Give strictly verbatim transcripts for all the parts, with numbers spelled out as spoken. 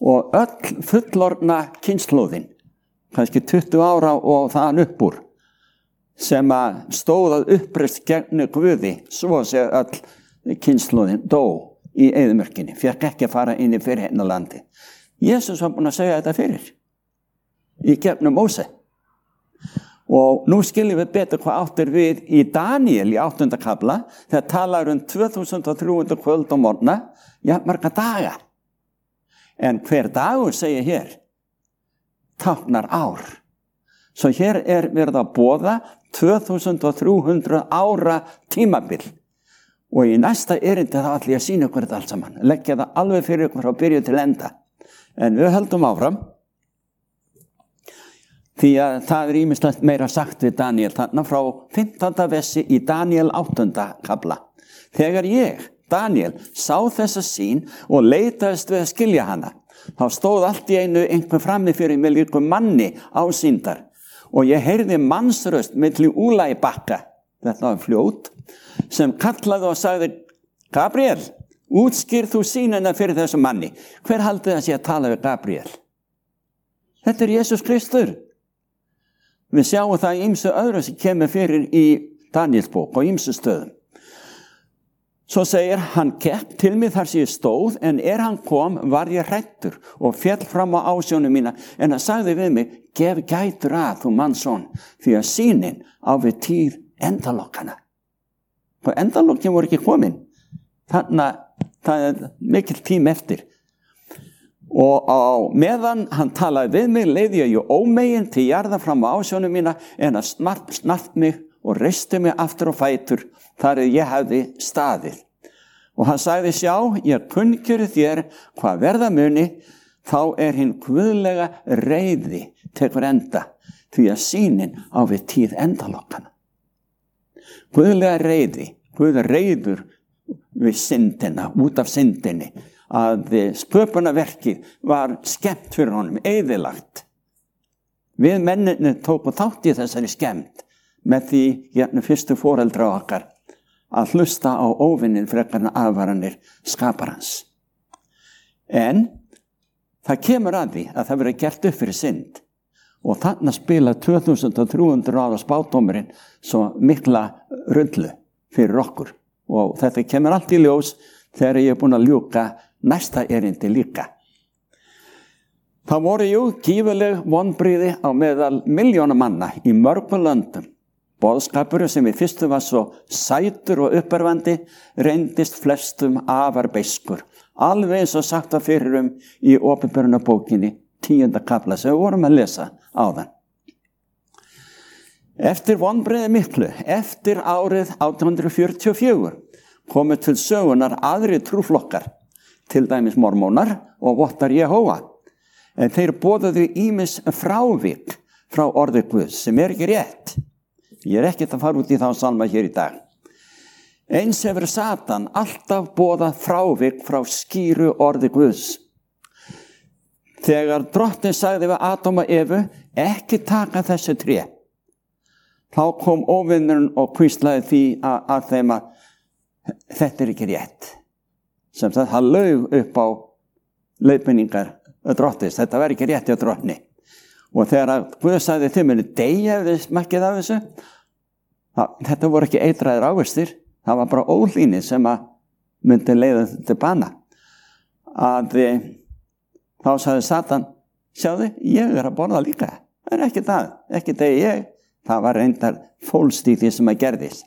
og öll fullorðna kynslóðin, kannski tuttugu ára og þaðan upp úr, sem að stóð að uppreist gegn Guði, svo sé öll kynslóðin dó í eyðimörkinni, fékk ekki að fara inn í fyrirheiðnalandi. Jesús var búinn að segja þetta fyrir, í gegnum Móse. Og nú skiljum við betur hvað áttir við í Daniel í áttunda kafla, þegar talar um tvö þúsund þrjú hundruð kvöld og morgna, ja, marga daga. En hver dagur, segir hér, táknar ár. Svo hér er verið að boða tvö þúsund þrjú hundruð ára tímabil. Og í næsta erindi þá ætla ég að sýna ykkur þetta allt saman. Leggja það alveg fyrir ykkur frá byrju til enda. En við höldum áfram. Því að það er ýmislegt meira sagt við Daniel þarna frá fimmtánda versi í Daniel áttunda kafla. Þegar ég, Daniel, sá þessa sýn og leitaðist við að skilja hana, þá stóð allt í einu einhver frammi fyrir mig líkum manni ásýndar og ég heyrði mannsröst milli Úlai bakka, þetta var fljót, sem kallaði og sagði, Gabriel, útskýr þú sýnina fyrir þessu manni. Hver haldið það sé að tala við Gabriel? Þetta er Jesús Kristur. Við sjáum það í ýmsu öðru sem kemur fyrir í Daniels bók og ýmsu stöðum. Svo segir, hann gekk til mig þar sem ég stóð, en er hann kom var ég hræddur og féll fram á ásjónum mína, en hann sagði við mig, gef gætur að þú mannsson, því að sýnin á við tíð endalokkana. Og endalokkin voru ekki komin. Þannig að það er mikill tím eftir. Og á meðan hann talaði við mig, leiði ég ómegin til jarða fram á ásjónum mína, en að snart, snart mig og reisti mig aftur á fætur, þar ég hefði staðið. Og hann sagði, sjá, ég kunnkjöri þér hvað verða muni, þá er hinn guðlega reiði tekur enda, því að sýnin á við tíð endalokkana. Guðlega reiði, Guð reiður við syndina, út af syndinni, að sköpunarverkið var skemmt fyrir honum, eyðilagt. Við menninni tóku þátt í þessari skemmt með því hérna fyrstu foreldra okkar að hlusta á óvinnin frekar en aðvaranir skaparans. En það kemur að því að það verið gert upp fyrir synd og þarna spila tvö þúsund þrjú hundruð ára spádómurinn svo mikla rullu fyrir okkur og þetta kemur allt í ljós þegar ég er búin að ljúka næsta erindi líka. Það voru jú gífuleg vonbrigði á meðal milljóna manna í mörgum löndum. Boðskapur sem í fyrstu var svo sætur og uppörvandi reyndist flestum afar beiskur. Alveg eins og sagt að fyrir um í opinberunarbókinni tíunda kafla sem við vorum að lesa áðan. Eftir vonbrigði miklu, eftir árið átján hundruð fjörutíu og fjögur, komu til sögunar aðri trúflokkar, til dæmis mormónar og vottar Jehóva. En þeir boðuðu ýmis frávik frá orði Guðs sem er ekki rétt. Ég er ekkert að fara út í þá salma hér í dag. Eins hefur Satan alltaf boðað frávik frá skýru orði Guðs. Þegar drottinn sagði við Adam og Evu, ekki taka þessi tré, þá kom óvinnurinn og hvíslaði því að, að þeim að þetta er ekki rétt. Sem það, það laug upp á leiðbeiningar drottins, þetta var ekki rétt hjá drottni. Og þegar Guð sagði þið muni deyja ef þið smakkið af þessu, það, þetta voru ekki eitraðir ávextir, það var bara ólíni sem að myndi leiða til bana. Að þá sagði Satan, sjáðu, ég er að borða líka, það er ekki það, ekki degi ég, það var reyndar fólst í því sem að gerðist.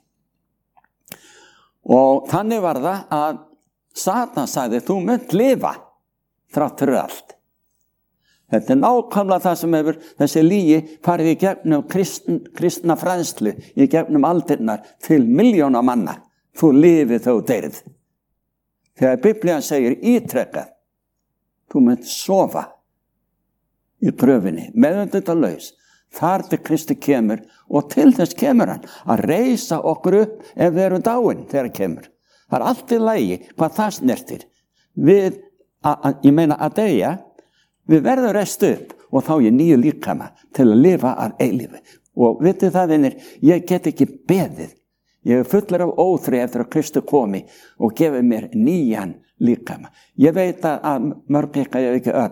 Og þannig var það að Satan sagði, þú munt lifa þrátt fyrir allt. Þetta er nákvæmlega það sem hefur þessi lygi farið í gegnum kristn, kristna fræðslu, í gegnum aldirnar til miljóna manna. Þú lifið þó deyrið. Þegar Biblían segir ítrekkað, þú munt sofa í gröfinni, meðvitundalaus, þar til Kristi kemur og til þess kemur hann að reisa okkur upp ef við erum dáin þegar hann kemur. Það er allt í lagi hvað það snertir. Við, a, a, ég meina að deyja, við verðum reist upp og þá ég nýju líkama til að lifa að eilífi. Og vitið það, vinir, ég get ekki beðið. Ég er fullur af óþrey eftir að Kristi komi og gefi mér nýjan líkama. Ég veit að mörg ykkar, ég hef ekki öll,